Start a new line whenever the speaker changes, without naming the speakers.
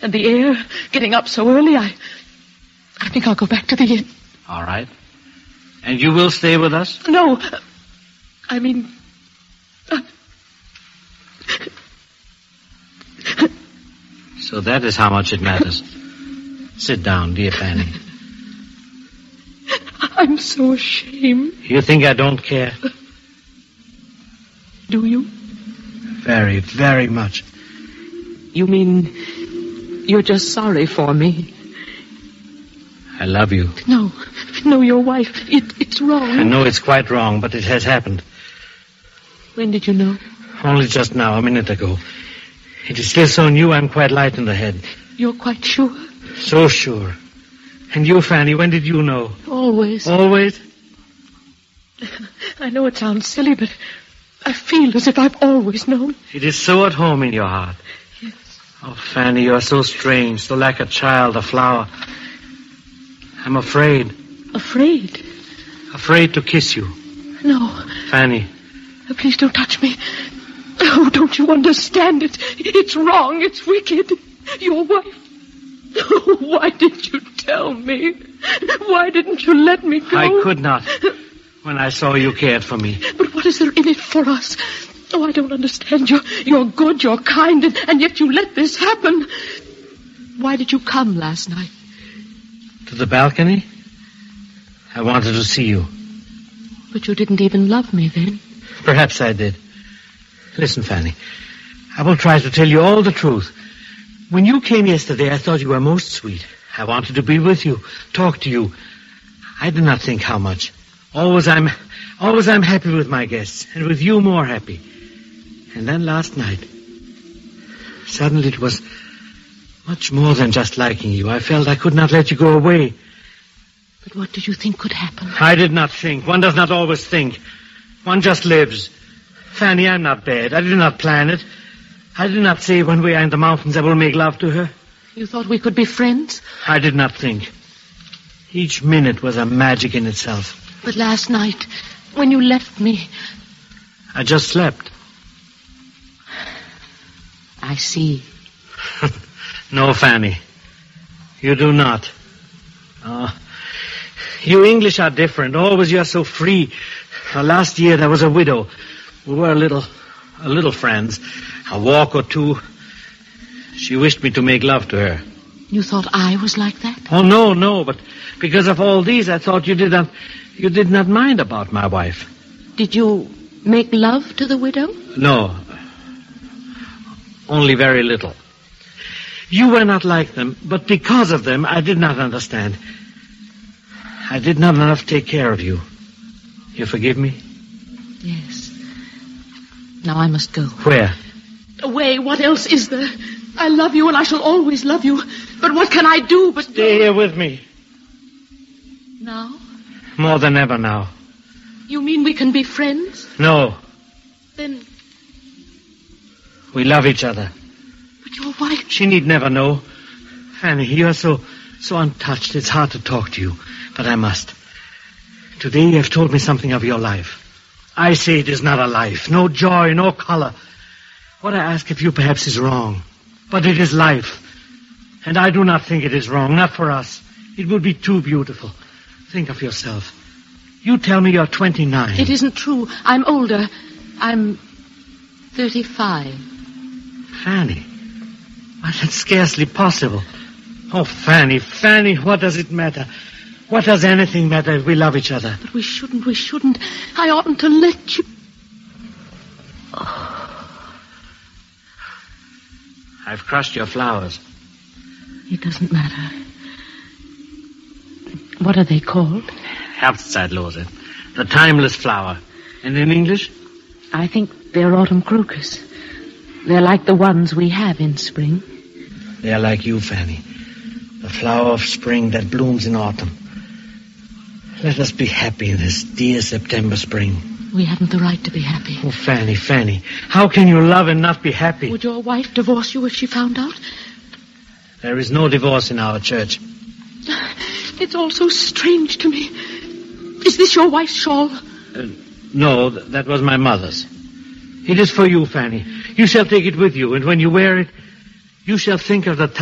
And the air, getting up so early, I think I'll go back to the inn.
All right. And you will stay with us?
No. I mean...
So that is how much it matters. Sit down, dear Fanny.
I'm so ashamed.
You think I don't care?
Do you?
Very, very much.
You mean you're just sorry for me?
I love you.
No, your wife. It's wrong.
I know it's quite wrong, but it has happened.
When did you know?
Only just now, a minute ago. It is still so new, I'm quite light in the head.
You're quite sure?
So sure. And you, Fanny, when did you know?
Always.
Always?
I know it sounds silly, but I feel as if I've always known.
It is so at home in your heart.
Yes.
Oh, Fanny, you are so strange, so like a child, a flower. I'm afraid.
Afraid?
Afraid to kiss you.
No.
Fanny.
Please don't touch me. Oh, don't you understand it? It's wrong. It's wicked. Your wife. Oh, why did you tell me? Why didn't you let me go?
I could not. When I saw you cared for me.
But what is there in it for us? Oh, I don't understand. You're good, you're kind, and yet you let this happen. Why did you come last night?
To the balcony? I wanted to see you.
But you didn't even love me then.
Perhaps I did. Listen, Fanny. I will try to tell you all the truth. When you came yesterday, I thought you were most sweet. I wanted to be with you, talk to you. I did not think how much. Always I'm happy with my guests, and with you more happy. And then last night, suddenly it was much more than just liking you. I felt I could not let you go away.
But what did you think could happen?
I did not think. One does not always think. One just lives. Fanny, I'm not bad. I did not plan it. I did not say when we are in the mountains I will make love to her.
You thought we could be friends?
I did not think. Each minute was a magic in itself.
But last night, when you left me...
I just slept.
I see.
No, Fanny. You do not. You English are different. Always you are so free. Last year there was a widow. We were a little friends. A walk or two. She wished me to make love to her.
You thought I was like that?
Oh, no. But because of all these, I thought you did not mind about my wife.
Did you make love to the widow?
No. Only very little. You were not like them, but because of them, I did not understand. I did not enough take care of you. You forgive me?
Yes. Now I must go.
Where?
Away. What else is there? I love you and I shall always love you. But what can I do but...
Stay here with me.
Now?
More than ever now.
You mean we can be friends?
No.
Then...
We love each other.
But your wife...
She need never know. Fanny, you are so untouched. It's hard to talk to you. But I must. Today you have told me something of your life. I say it is not a life. No joy, no color. What I ask of you perhaps is wrong. But it is life. And I do not think it is wrong. Not for us. It would be too beautiful. Think of yourself. You tell me you're 29.
It isn't true. I'm older. I'm 35.
Fanny. Why, that's scarcely possible. Oh, Fanny, what does it matter? What does anything matter if we love each other?
But we shouldn't. I oughtn't to let you... Oh.
I've crushed your flowers.
It doesn't matter. What are they called?
Herbstzeitlose. The timeless flower. And in English?
I think they're autumn crocus. They're like the ones we have in spring.
They are like you, Fanny. The flower of spring that blooms in autumn. Let us be happy in this dear September spring.
We haven't the right to be happy.
Oh, Fanny. How can you love and not be happy?
Would your wife divorce you if she found out?
There is no divorce in our church.
It's all so strange to me. Is this your wife's shawl?
No, that was my mother's. It is for you, Fanny. You shall take it with you, and when you wear it, you shall think of the time